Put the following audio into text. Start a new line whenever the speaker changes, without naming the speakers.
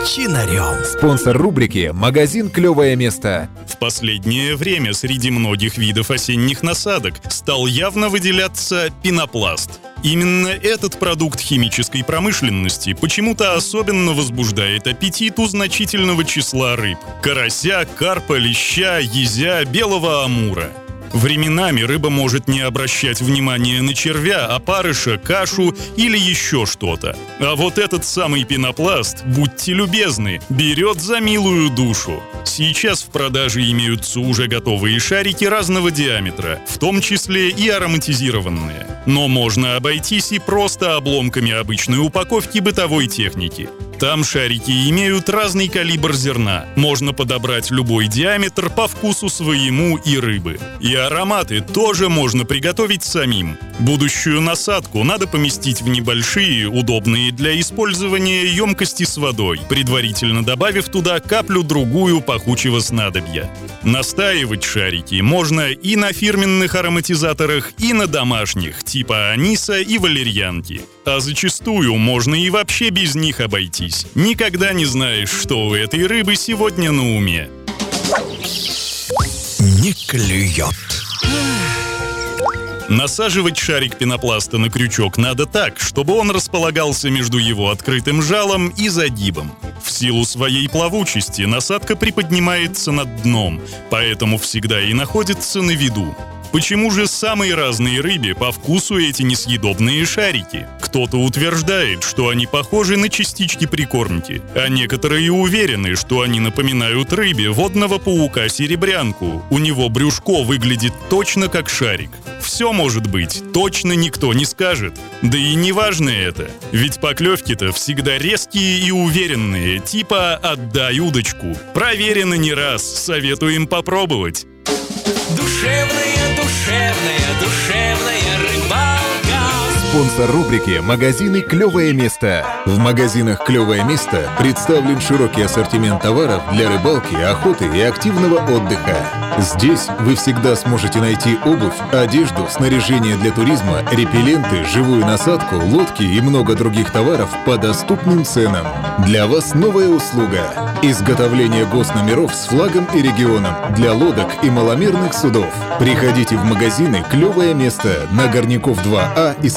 чинарем.
Спонсор рубрики «Магазин «Клевое место».
В последнее время среди многих видов осенних насадок стал явно выделяться пенопласт. Именно этот продукт химической промышленности почему-то особенно возбуждает аппетит у значительного числа рыб – карася, карпа, леща, езя, белого амура. Временами рыба может не обращать внимания на червя, опарыша, кашу или еще что-то. А вот этот самый пенопласт, будьте любезны, берет за милую душу. Сейчас в продаже имеются уже готовые шарики разного диаметра, в том числе и ароматизированные. Но можно обойтись и просто обломками обычной упаковки бытовой техники. Там шарики имеют разный калибр зерна. Можно подобрать любой диаметр по вкусу своему и рыбы. И ароматы тоже можно приготовить самим. Будущую насадку надо поместить в небольшие, удобные для использования емкости с водой, предварительно добавив туда каплю-другую пахучего снадобья. Настаивать шарики можно и на фирменных ароматизаторах, и на домашних, типа аниса и валерьянки. А зачастую можно и вообще без них обойтись. Никогда не знаешь, что у этой рыбы сегодня на уме.
Не клюет.
Насаживать шарик пенопласта на крючок надо так, чтобы он располагался между его открытым жалом и загибом. В силу своей плавучести насадка приподнимается над дном, поэтому всегда и находится на виду. Почему же самой разной рыбе по вкусу эти несъедобные шарики? Кто-то утверждает, что они похожи на частички прикормки, а некоторые уверены, что они напоминают рыбе водного паука-серебрянку. У него брюшко выглядит точно как шарик. Все может быть, точно никто не скажет. Да и не важно это, ведь поклевки-то всегда резкие и уверенные, типа «отдай удочку». Проверено не раз, советуем попробовать.
Душевная рыбалка.
Спонсор рубрики «Магазины «Клевое место». В магазинах «Клевое место» представлен широкий ассортимент товаров для рыбалки, охоты и активного отдыха. Здесь вы всегда сможете найти обувь, одежду, снаряжение для туризма, репелленты, живую насадку, лодки и много других товаров по доступным ценам. Для вас новая услуга – изготовление госномеров с флагом и регионом для лодок и маломерных судов. Приходите в магазины «Клевое место» на Горняков 2А и